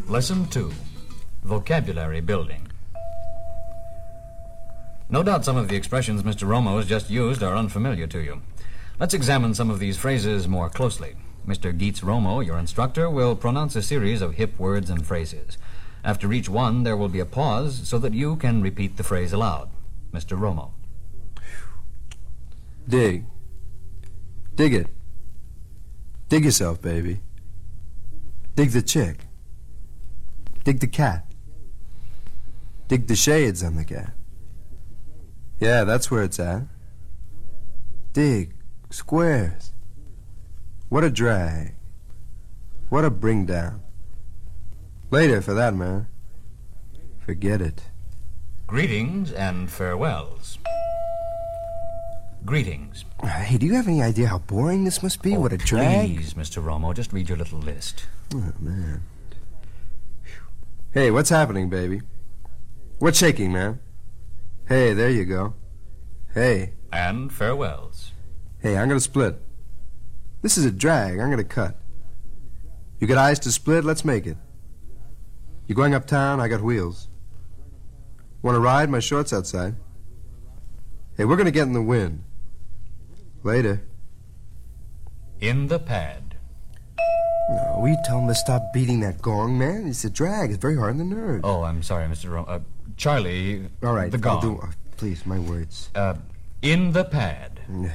Lesson 2, Vocabulary Building. No doubt some of the expressions Mr. Romo has just used are unfamiliar to you. Let's examine some of these phrases more closely. Mr. Geets Romo, your instructor, will pronounce a series of hip words and phrases. After each one, there will be a pause so that you can repeat the phrase aloud. Mr. Romo. Dig. Dig it. Dig yourself, baby. Dig the chick. Dig the cat. Dig the shades on the cat. Yeah, that's where it's at. Dig. Squares. What a drag. What a bring down. Later, for that matter. Forget it. Greetings and farewells. Greetings. Hey, do you have any idea how boring this must be? What a drag. Please, Mr. Romo, just read your little list. Oh, man. Hey, what's happening, baby? What's shaking, man? Hey, there you go. Hey. And farewells. Hey, I'm gonna split. This is a drag. I'm gonna cut. You got eyes to split? Let's make it. You going uptown? I got wheels. Want to ride? My shorts outside. Hey, we're gonna get in the wind. Later. In the pad. No, will you tell him to stop beating that gong, man? It's a drag. It's very hard on the nerves. Oh, I'm sorry, Mr. Romo. Charlie, all right, the gong. I'll do, please, my words. In the pad. No.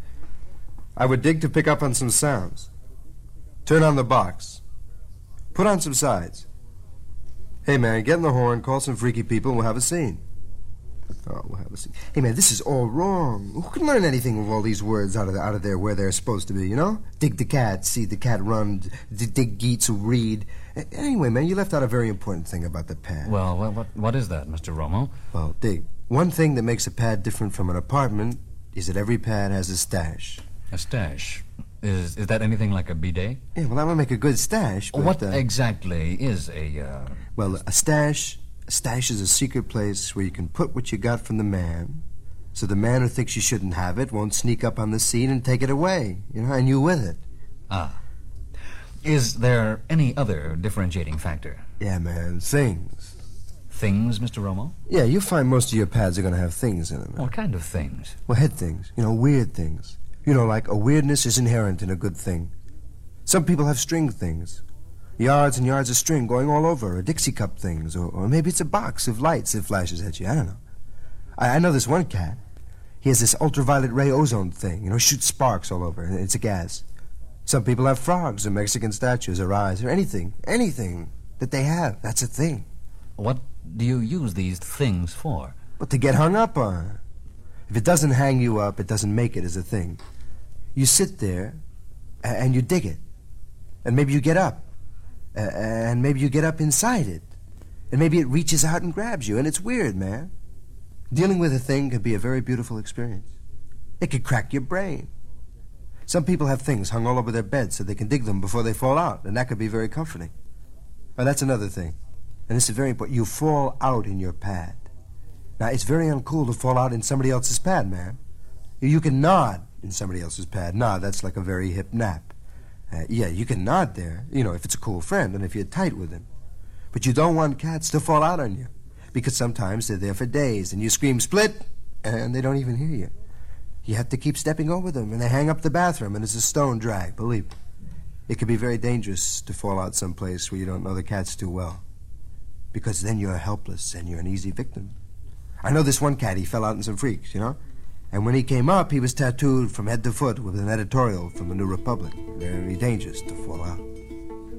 I would dig to pick up on some sounds. Turn on the box. Put on some sides. Hey, man, get in the horn, call some freaky people, and we'll have a scene. Oh, we'll have a scene. Hey, man, this is all wrong. Who can learn anything with all these words out of there where they're supposed to be, you know? Dig the cat, see the cat run, dig Geets, read. Anyway, man, you left out a very important thing about the pad. Well, what is that, Mr. Romo? Well, dig. One thing that makes a pad different from an apartment is that every pad has a stash. A stash? Is that anything like a bidet? Yeah, well, that would make a good stash, but... What exactly is a, Well, a stash is a secret place where you can put what you got from the man, so the man who thinks you shouldn't have it won't sneak up on the scene and take it away, you know, and you with it. Ah. Is there any other differentiating factor? Yeah, man, things. Things, Mr. Romo? Yeah, you'll find most of your pads are going to have things in them. Man. What kind of things? Well, head things, you know, weird things. You know, like a weirdness is inherent in a good thing. Some people have string things. Yards and yards of string going all over, or Dixie cup things, or maybe it's a box of lights that flashes at you. I don't know. I know this one cat. He has this ultraviolet ray ozone thing, you know, shoots sparks all over, and it's a gas. Some people have frogs or Mexican statues or eyes or anything that they have. That's a thing. What do you use these things for? But to get hung up on. If it doesn't hang you up, it doesn't make it as a thing. You sit there, and you dig it. And maybe you get up. And maybe you get up inside it. And maybe it reaches out and grabs you. And it's weird, man. Dealing with a thing can be a very beautiful experience. It could crack your brain. Some people have things hung all over their beds so they can dig them before they fall out. And that could be very comforting. Well, that's another thing. And this is very important. You fall out in your pad. Now, it's very uncool to fall out in somebody else's pad, man. You can nod in somebody else's pad. Nod, that's like a very hip nap. Yeah, you can nod there, you know, if it's a cool friend and if you're tight with him. But you don't want cats to fall out on you, because sometimes they're there for days and you scream split and they don't even hear you. You have to keep stepping over them and they hang up the bathroom and it's a stone drag, believe me. It can be very dangerous to fall out someplace where you don't know the cats too well, because then you're helpless and you're an easy victim. I know this one cat, he fell out in some freaks, you know? And when he came up, he was tattooed from head to foot with an editorial from the New Republic. Very dangerous to fall out.